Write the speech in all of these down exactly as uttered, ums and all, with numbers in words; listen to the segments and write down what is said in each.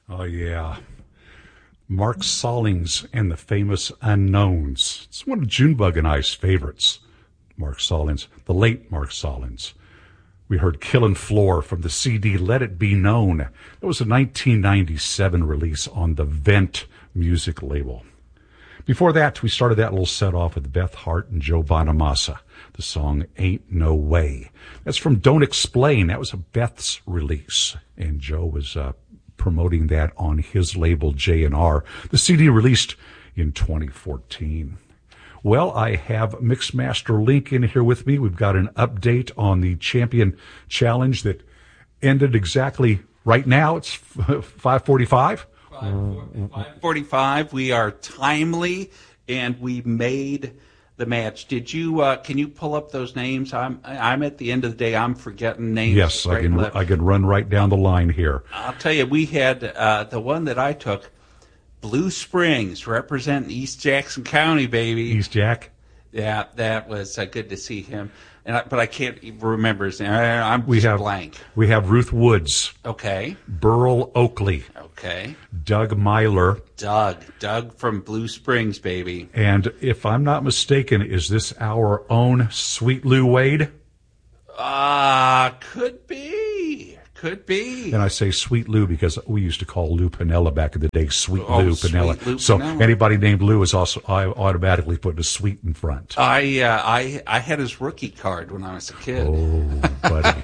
Oh, yeah. Mark Sollings and the Famous Unknowns. It's one of Junebug and I's favorites. Mark Sollings, the late Mark Sollings. We heard Killin' Floor from the C D Let It Be Known. It was a nineteen ninety-seven release on the Vent music label. Before that, we started that little set off with Beth Hart and Joe Bonamassa. The song Ain't No Way. That's from Don't Explain. That was a Beth's release, and Joe was uh, promoting that on his label J and R. The C D released in twenty fourteen. Well, I have Mixmaster Link in here with me. We've got an update on the Champion Challenge that ended exactly right now. It's five forty-five. five forty-five. We are timely, and we made the match. Did you? Uh, can you pull up those names? I'm. I'm at the end of the day. I'm forgetting names. Yes, right I can. I can run right down the line here. I'll tell you. We had uh, the one that I took. Blue Springs representing East Jackson County, baby. East Jack. Yeah, that was uh, good to see him. And I, but I can't even remember his name. I, I'm we just have, blank. We have Ruth Woods. Okay. Burl Oakley. Okay. Doug Myler. Doug. Doug from Blue Springs, baby. And if I'm not mistaken, is this our own Sweet Lou Wade? Ah, uh, could be. Could be. And I say Sweet Lou because we used to call Lou Pinella back in the day Sweet oh, Lou Sweet Pinella. Lou so Pinella. Anybody named Lou is also I automatically put a sweet in front. I uh, I I had his rookie card when I was a kid. Oh, buddy.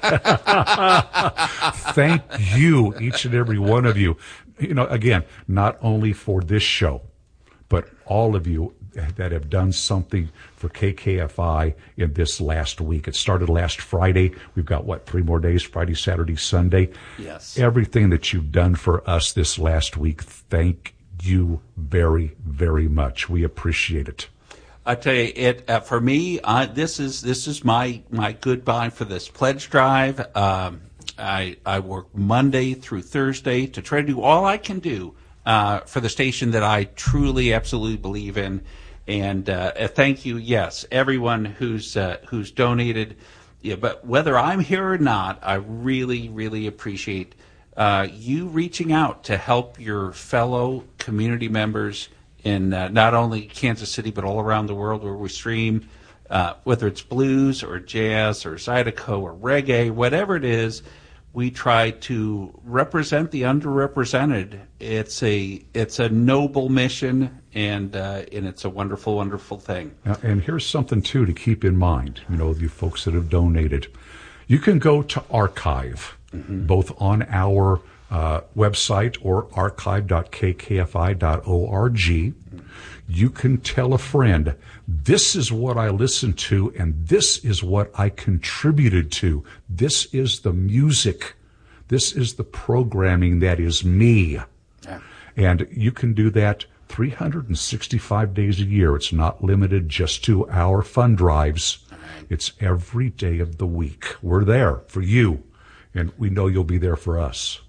Thank you, each and every one of you. You know, again, not only for this show, but all of you that have done something for K K F I in this last week. It started last Friday. We've got, what, three more days, Friday, Saturday, Sunday? Yes. Everything that you've done for us this last week, thank you very, very much. We appreciate it. I tell you, it uh, for me, uh, this is this is my, my goodbye for this pledge drive. Um, I, I work Monday through Thursday to try to do all I can do uh, for the station that I truly, absolutely believe in. And uh, thank you, yes, everyone who's uh, who's donated. Yeah, but whether I'm here or not, I really, really appreciate uh, you reaching out to help your fellow community members in uh, not only Kansas City but all around the world where we stream, uh, whether it's blues or jazz or Zydeco or reggae, whatever it is. We try to represent the underrepresented. It's a it's a noble mission, and uh, and it's a wonderful, wonderful thing. And here's something, too, to keep in mind, you know, you folks that have donated. You can go to archive, mm-hmm. both on our uh, website or archive dot k k f i dot org. Mm-hmm. You can tell a friend, this is what I listened to, and this is what I contributed to. This is the music. This is the programming that is me. Yeah. And you can do that three hundred sixty-five days a year. It's not limited just to our fund drives. It's every day of the week. We're there for you, and we know you'll be there for us.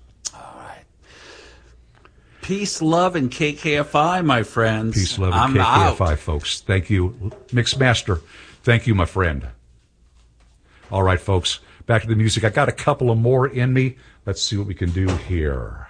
Peace, love, and K K F I, my friends. Peace, love, and I'm K K F I, out. folks. Thank you. Mixmaster, thank you, my friend. All right, folks, back to the music. I got a couple of more in me. Let's see what we can do here.